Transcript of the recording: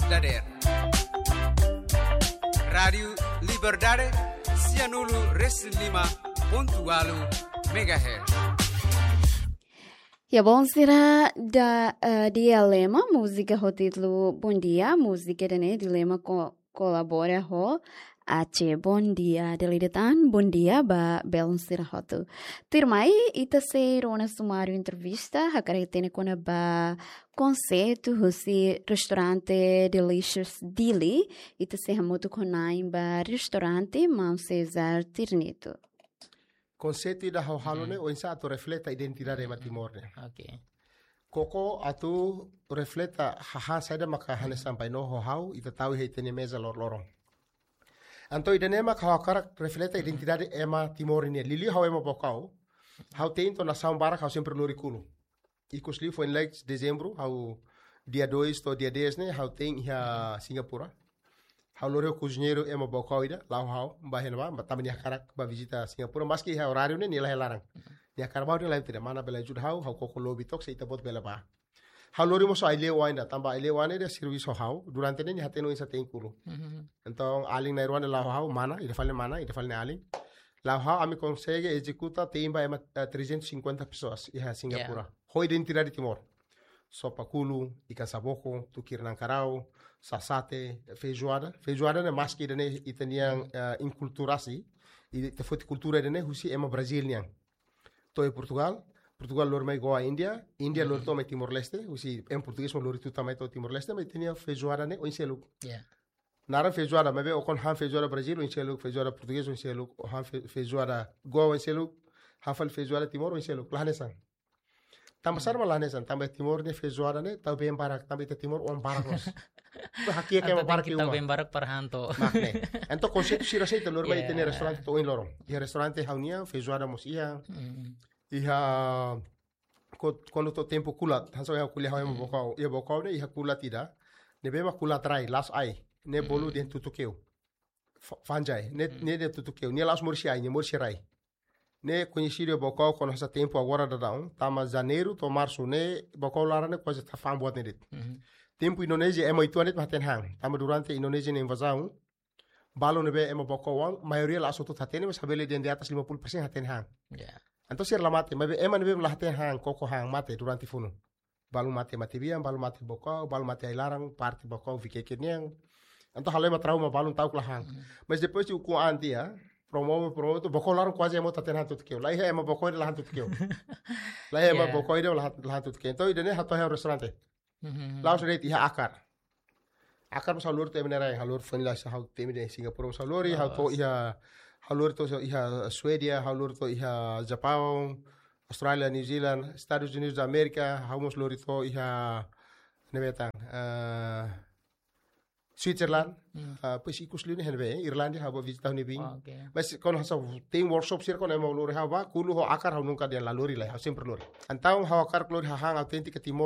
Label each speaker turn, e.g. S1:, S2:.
S1: Dader. Radio Liberdade 105.8 MHz.
S2: Ya bom será da dilema música ho título Bom Dia música dene dilema colabora ho Ace Bom Dia deliretan Bom Dia ba belum será hotu tirmai ita se rona sumário entrevista hakaretene kona ba conceito husi restaurante delicious dili ita se hamoto konaim ba restaurante Mount Cesar Tirneto.
S3: Conceito da halo o insa atu refleta identidade matimorne.
S4: Okay.
S3: Koko atu refleta haha saida maka hane sampai no hau ita tahu heitene mesa lorong. Anto idene maka hawakara refleta identidade ema timorne. Lili hau ema bokau. Hau teinto na saumbarak hau sempre lori kulu. Ikus li foi em lex dezembro hau dia 2 to dia 10 ne hau tein ia Singapura. Hau lori o cozinheiro ema bokau ida lau hau bahena ba tamani hakarak ba visita Singapura maski ha horário ne nila helarang. Dia karbau ne lai tidak mana bela jud hau koko lobi tok se ita bot bela ba. Hau lori mo so aile waina tamba aile wane de serviço hau durante ne hateno isa tein kulu. Então aling na irwan lau hau mana ida falne aling. Lau hau ami consegue executa temba ema 350 pessoas iha Singapura. Yeah. Ho identidade Timor. Sopa kulu, ikan saboko, tukir nang karau, sasate, feijoada. Feijoada ne maski dene itaniang inculturasi, ite foi cultura dene husi ema Brasil niang. To e Portugal lor mai goa India lor to mai Timor Leste, husi em português mo lor tu tamai to Timor Leste, mai tenia feijoada ne o inseluk.
S4: Yeah.
S3: Naran feijoada, mas o kon han feijoada Brasil o inseluk, feijoada português o inseluk, o han feijoada goa o inseluk, hafal feijoada Timor o inseluk, lahanesan. Tambah sar malanesan, tambah Timor ne feijoada ne, tau bem barak, tambah ite Timor on barak nos. Tu hakia kema barak
S4: kita
S3: iuma.
S4: bem barak parhanto.
S3: Makne. Ento konsep sira seita lor mai tene restaurante to in lorong. Iha restaurante haunia feijoada mos ia. Iha quando to tempo kulat, hanso iha kulia hau bokau. Ia bokau ne iha kulat ida. Ne bema kulat rai, las ai. Ne bolu den tutukeu. Fanjai, ne de tutukeu. Ne las morsi ai, ne morsi rai. Ne conhecido bocau quando essa tempo agora da down, tama janeiro to março ne bocau lara ne quase tá fam buat ne. Tempo Indonésia é muito anet maten hang. Tama durante Indonésia ne invasão, balo ne be é bocau wang, maioria lá soto tatene mas habele de atas 50% haten hang.
S4: Yeah.
S3: Então ser la mate, mas é man be la haten hang koko hang mate durante funo. Balo mate biang, balo mate bocau, balo mate larang, parte bocau fique kenyang. Então halema trauma balo tau kla hang. Mas depois o com antia promo tu bokol larang quase emo taten hantu tkeu. Lai emo bokol la hantu tkeu. Lai emo bokol la hantu tkeu. Então idene hato ha restaurante. Laos rate iha akar. Akar mo salur te menera halur fanila sa hau temi de Singapura saluri hau to iha halur to iha Swedia, halur to iha Japão, Australia, New Zealand, Estados Unidos da América, hau mos lori to iha nebetang Switzerland, pois ikus liu ni henbe, Irlandia haba visita ni bing. Mas kon hasa tem workshop sir kon emo lori haba, kulu ho akar hau nunca dia la lori lai, hau sempre lori. Antau hau akar lori hahang autentik Timor